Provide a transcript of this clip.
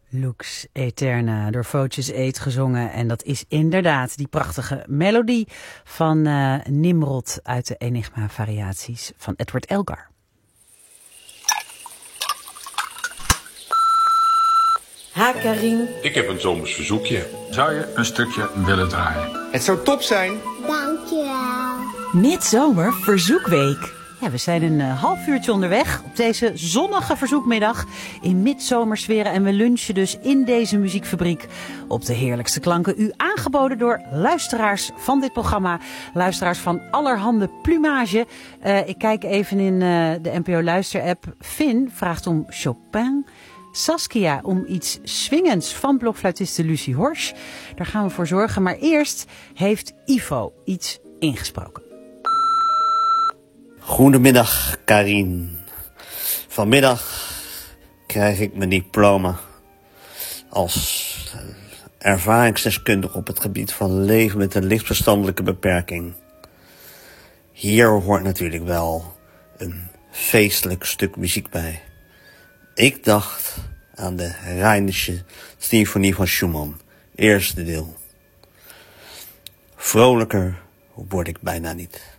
Lux Aeterna, door Voces Eet gezongen. En dat is inderdaad die prachtige melodie van Nimrod uit de Enigma-variaties van Edward Elgar. Ha, Karin. Ik heb een zomers verzoekje. Zou je een stukje willen draaien? Het zou top zijn. Dankjewel. Midzomer Verzoekweek. Ja, we zijn een half uurtje onderweg op deze zonnige verzoekmiddag in midzomersfeer. En we lunchen dus in deze muziekfabriek op de heerlijkste klanken. U aangeboden door luisteraars van dit programma. Luisteraars van allerhande plumage. Ik kijk even in de NPO Luister-app. Finn vraagt om Chopin. Saskia om iets swingends van blokfluitiste Lucie Horsch. Daar gaan we voor zorgen. Maar eerst heeft Ivo iets ingesproken. Goedemiddag, Karin. Vanmiddag krijg ik mijn diploma als ervaringsdeskundige op het gebied van leven met een lichtverstandelijke beperking. Hier hoort natuurlijk wel een feestelijk stuk muziek bij. Ik dacht aan de Rheinische Symfonie van Schumann, eerste deel. Vrolijker word ik bijna niet.